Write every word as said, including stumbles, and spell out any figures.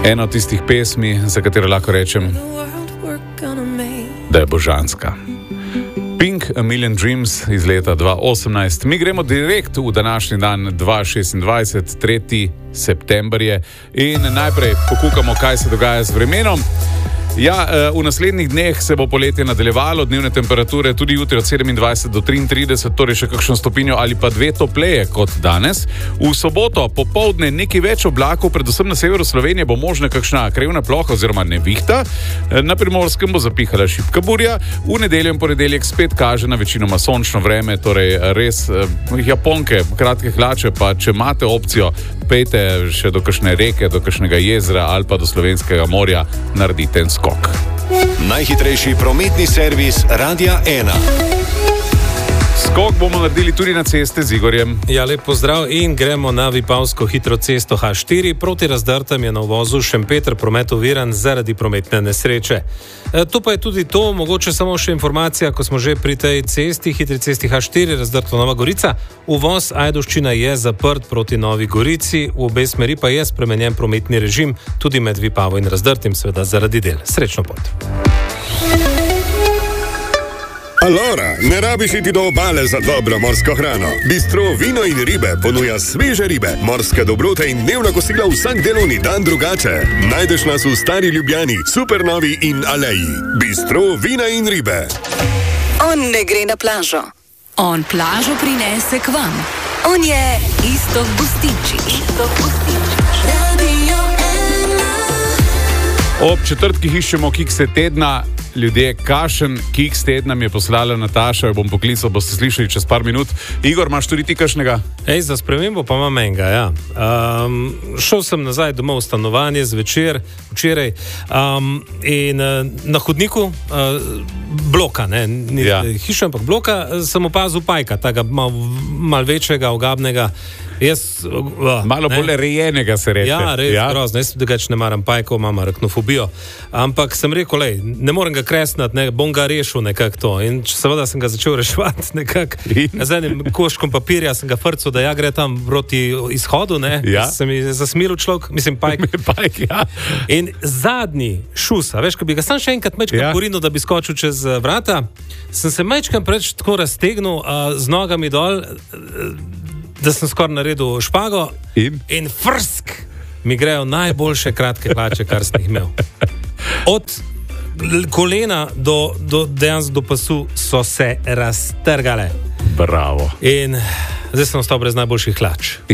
Ena od tistih pesmi, za katero lahko rečem, da je božanska. Pink, A Million Dreams iz leta dva tisoč osemnajst. Mi gremo direkt v današnji dan dva tisoč šestindvajset, tretji september je, in najprej pokukamo, kaj se dogaja z vremenom. Ja, v naslednjih dneh se bo poletje nadaljevalo, dnevne temperature tudi jutri od sedemindvajset do triintrideset, torej še kakšno stopinjo ali pa dve topleje kot danes. V soboto popoldne nekaj več oblakov, predvsem na severu Slovenije bo možna kakšna krevna ploha oziroma nevihta. Na Primorskem bo zapihala šibka burja. V nedeljo in ponedeljek spet kaže na večinoma sončno vreme, torej res japonke, kratke hlače, pa če imate opcijo, pejte še do kakšne reke, do kakšnega jezera ali pa do slovenskega morja, naredite en skok. Najhitrejši prometni servis Radia ena. Skok bomo naredili tudi na ceste z Igorjem. Ja, lep pozdrav in gremo na Vipavsko hitro cesto H štiri. Proti Razdrtam je na uvozu Šempeter promet oviran zaradi prometne nesreče. E, to pa je tudi to, mogoče samo še informacija, ko smo že pri tej cesti, hitri cesti H štiri, Razdrto Nova Gorica. Uvoz Ajdovščina je zaprt proti Novi Gorici, v obe smeri pa je spremenjen prometni režim, tudi med Vipavo in Razdrtim, seveda zaradi del. Srečno pot. Alora, ne rabiš iti do obale za dobro morsko hrano. Bistro Vino in ribe ponuja sveže ribe, morske dobrote in dnevna kosila vsak delovni dan drugače. Najdeš nas v Stari Ljubljani, Supernovi in Aleji. Bistro Vina in ribe. On ne gre na plažo. On plažo prinese k vam. On je Iztok Gustinčič. Iztok Gustinčič. Radio ena. Ob četrtkih iščemo kikse tedna. Ljudje, kašen kiks tedna mi je poslala Nataša, jo bom poklical, boste slišali čez par minut. Igor, imaš tudi ti kakšnega? Ej, za spremembo pa imam enega, ja. Um, šel sem nazaj domov v stanovanje zvečer, včeraj, um, in uh, na hodniku uh, bloka, ne, ni ja. hiša, ampak bloka, sem opazil pajka, tega mal, mal večjega, ogabnega. Jaz, uh, Malo ne. bolj rejenega se reče. Ja, res, ja. grozno. Jaz drugač ne maram pajkov, imam arachnofobijo. Ampak sem rekel, lej, ne morem ga kresnati, ne, bom ga rešil nekako to. In seveda sem ga začel reševati nekako. Z enim koškom papirja sem ga frcal, da ja gre tam proti izhodu, ne. Ja. Se mi zasmilil človek, mislim pajk. Pajk, ja. In zadnji šus, a veš, ko bi ga sam še enkrat mečkam ja. porinil, da bi skočil čez vrata, sem se mečkam preč tako raztegnil uh, z nogami dol, uh, da sem skoraj naredil špago in, in frsk mi grejo najboljše kratke hlače, kar sem jih imel. Od kolena do, do dejansko do pasu so se raztrgale. Bravo. In zdaj sem ostal brez najboljših hlač.